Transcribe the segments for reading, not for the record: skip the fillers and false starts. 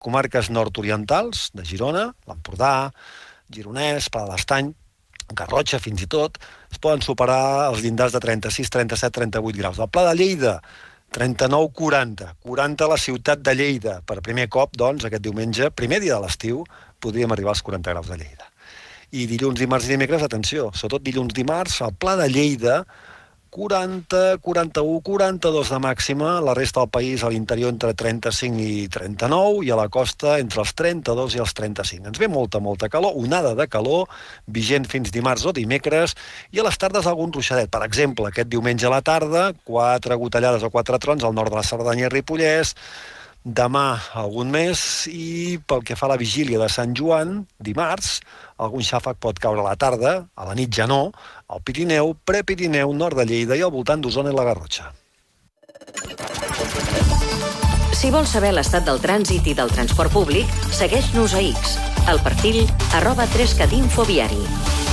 comarques nord-orientals de Girona, l'Empordà, Gironès, Pla de l'Estany, Garrotxa fins i tot, es poden superar els llindars de 36, 37, 38 graus. El Pla de Lleida, 39, 40. 40 a la ciutat de Lleida. Per primer cop, doncs, aquest diumenge, primer dia de l'estiu, podríem arribar als 40 graus de Lleida. I dilluns, dimarts i dimecres, atenció, sobretot dilluns, dimarts, al Pla de Lleida, 40, 41, 42 de màxima, la resta del país a l'interior entre 35 i 39 i a la costa entre els 32 i els 35. Ens ve molta calor, onada de calor, vigent fins dimarts o dimecres, i a les tardes algun ruixadet. Per exemple, aquest diumenge a la tarda, 4 gotellades o 4 trons al nord de la Cerdanya i Ripollès, demà algun més, i pel que fa a la vigília de Sant Joan, dimarts, algun xàfec pot caure a la tarda, a la nit ja no, al Pirineu, Prepirineu, nord de Lleida i al voltant d'Osona i la Garrotxa. Si vols saber l'estat del trànsit i del transport públic, segueix-nos a X, al perfil @3catinfoviari.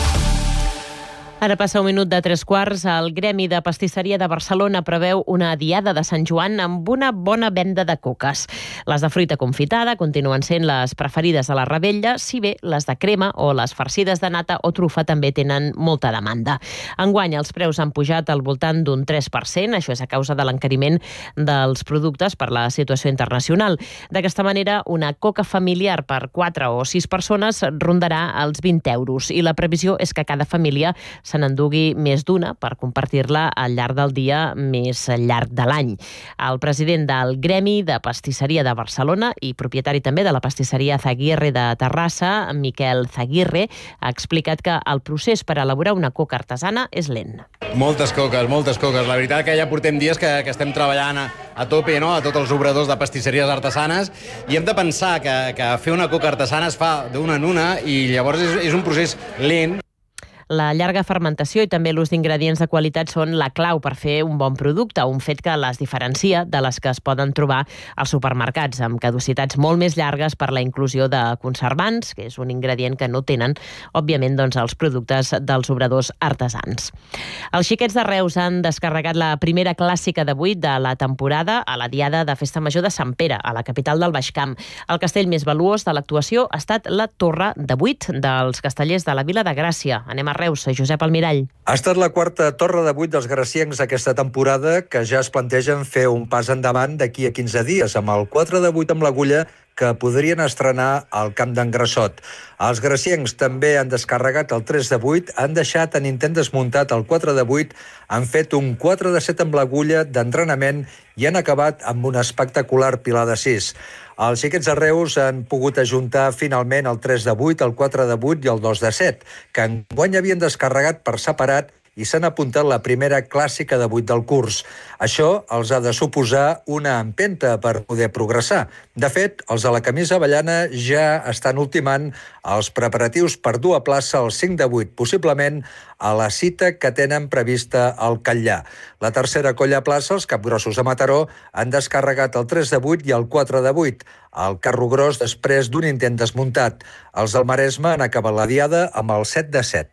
Ara passa un minut de 3:15. El Gremi de Pastisseria de Barcelona preveu una diada de Sant Joan amb una bona venda de coques. Les de fruita confitada continuen sent les preferides a la rebella, si bé les de crema o les farcides de nata o trufa també tenen molta demanda. Enguany els preus han pujat al voltant d'un 3%, això és a causa de l'encariment dels productes per la situació internacional. D'aquesta manera, una coca familiar per 4 o 6 persones rondarà els 20 euros i la previsió és que cada família se n'endugui més d'una per compartir-la al llarg del dia més llarg de l'any. El president del Gremi de Pastisseria de Barcelona i propietari també de la pastisseria Zaguirre de Terrassa, Miquel Zaguirre, ha explicat que el procés per elaborar una coca artesana és lent. Moltes coques. La veritat que ja portem dies que estem treballant a tope, no?, a tots els obradors de pastisseries artesanes, i hem de pensar que fer una coca artesana es fa d'una en una i llavors és un procés lent. La llarga fermentació i també l'ús d'ingredients de qualitat són la clau per fer un bon producte, un fet que les diferencia de les que es poden trobar als supermercats, amb caducitats molt més llargues per la inclusió de conservants, que és un ingredient que no tenen, òbviament, doncs, els productes dels obradors artesans. Els xiquets de Reus han descarregat la primera clàssica de 8 de la temporada a la Diada de Festa Major de Sant Pere, a la capital del Baix Camp. El castell més valuós de l'actuació ha estat la Torre de 8 dels castellers de la Vila de Gràcia. Anem a Reus, Josep Almirall. Ha estat la quarta torre de 8 dels graciencs aquesta temporada, que ja es plantegen fer un pas endavant d'aquí a 15 dies, amb el 4 de 8 amb l'agulla que podrien estrenar al Camp d'en Grassot. Els graciencs també han descarregat el 3 de 8, han deixat en intent desmuntat el 4 de 8, han fet un 4 de 7 amb l'agulla d'entrenament i han acabat amb un espectacular pilar de 6. Els xiquets de Reus han pogut ajuntar finalment el 3 de 8, el 4 de 8 i el 2 de 7, que enguany havien descarregat per separat i s'han apuntat la primera clàssica de 8 del curs. Això els ha de suposar una empenta per poder progressar. De fet, els de la camisa avellana ja estan ultimant els preparatius per dur a plaça el 5 de 8, possiblement a la cita que tenen prevista al Catllà. La tercera colla a plaça, els capgrossos de Mataró, han descarregat el 3 de 8 i el 4 de 8. El carro gros després d'un intent desmuntat. Els del Maresme han acabat la diada amb el 7 de 7.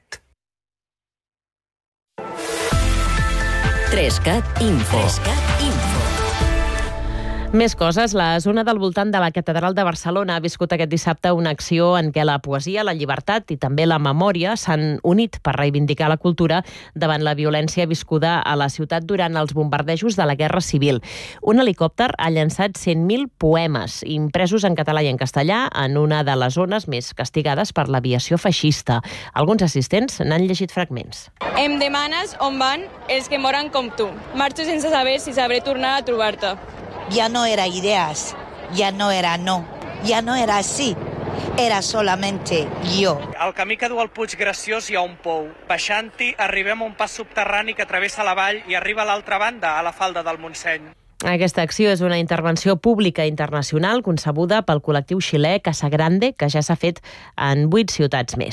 3CAT Info. Més coses. La zona del voltant de la Catedral de Barcelona ha viscut aquest dissabte una acció en què la poesia, la llibertat i també la memòria s'han unit per reivindicar la cultura davant la violència viscuda a la ciutat durant els bombardejos de la Guerra Civil. Un helicòpter ha llançat 100.000 poemes impresos en català i en castellà en una de les zones més castigades per l'aviació feixista. Alguns assistents n'han llegit fragments. Em demanes on van els que moren com tu. Marxo sense saber si sabré tornar a trobar-te. Ya no era ideas, ya no era no, ya no era sí, era solamente yo. Al camí que du al Puig Graciós hi ha un pou. Baixant-hi arribem a un pas subterrani que travessa la vall i arriba a l'altra banda, a la falda del Montseny. Aquesta acció és una intervenció pública internacional concebuda pel col·lectiu xilè Casa Grande, que ja s'ha fet en 8 ciutats més.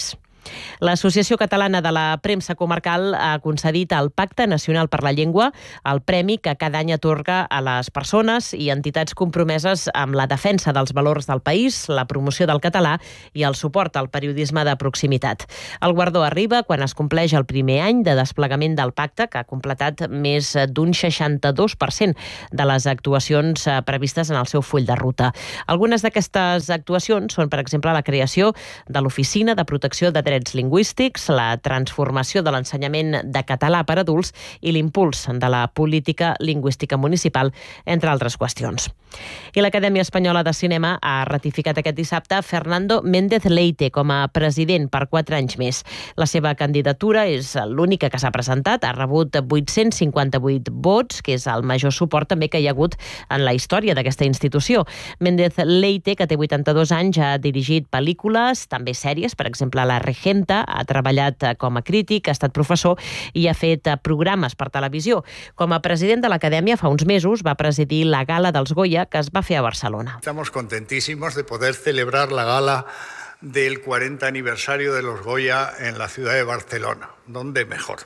L'Associació Catalana de la Premsa Comarcal ha concedit al Pacte Nacional per la Llengua el premi que cada any atorga a les persones i entitats compromeses amb la defensa dels valors del país, la promoció del català i el suport al periodisme de proximitat. El guardó arriba quan es compleix el primer any de desplegament del pacte, que ha completat més d'un 62% de les actuacions previstes en el seu full de ruta. Algunes d'aquestes actuacions són, per exemple, la creació de l'Oficina de Protecció de Drets Lingüístics, la transformació de l'ensenyament de català per adults i l'impuls de la política lingüística municipal, entre altres qüestions. I l'Acadèmia Espanyola de Cinema ha ratificat aquest dissabte Fernando Méndez Leite com a president per 4 anys més. La seva candidatura és l'única que s'ha presentat, ha rebut 858 vots, que és el major suport també que hi ha hagut en la història d'aquesta institució. Méndez Leite, que té 82 anys, ha dirigit pel·lícules, també sèries, per exemple, La Regenta, ha treballat com a crític, ha estat professor i ha fet programes per televisió. Com a president de l'Acadèmia, fa uns mesos va presidir la gala dels Goya que es va fer a Barcelona. Estamos contentísimos de poder celebrar la gala del 40 aniversario de los Goya en la ciudad de Barcelona. ¿Dónde mejor?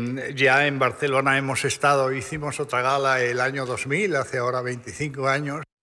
Ya en Barcelona hemos estado, hicimos otra gala el año 2000, hace ahora 25 años.